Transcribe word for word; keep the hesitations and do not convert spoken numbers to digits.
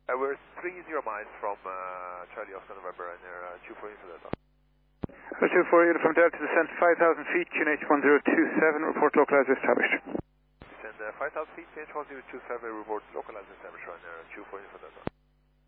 Uh, we're three zero miles from uh, Charlie Oscar November and they're uh, two four for that. two four uniform Delta, descent five thousand feet, Q N H one zero two seven, report localizer established. Descend uh, five thousand feet, Q N H one zero two seven, report localizer established on there, two four for that.